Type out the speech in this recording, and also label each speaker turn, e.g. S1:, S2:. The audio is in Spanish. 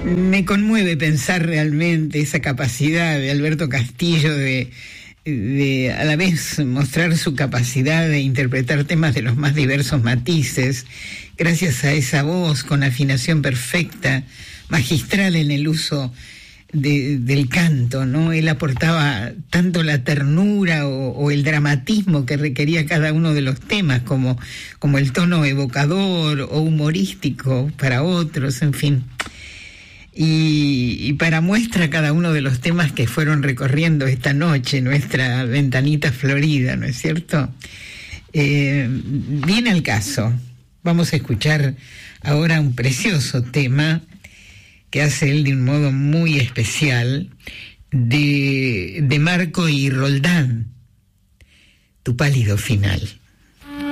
S1: Me conmueve pensar realmente esa capacidad de Alberto Castillo de a la vez mostrar su capacidad de interpretar temas de los más diversos matices, gracias a esa voz con afinación perfecta, magistral en el uso del canto, ¿no? Él aportaba tanto la ternura o el dramatismo que requería cada uno de los temas, como el tono evocador o humorístico para otros, en fin. Y para muestra cada uno de los temas que fueron recorriendo esta noche, nuestra ventanita florida, ¿no es cierto? Viene al caso. Vamos a escuchar ahora un precioso tema que hace él de un modo muy especial, de Marco y Roldán, Tu pálido final.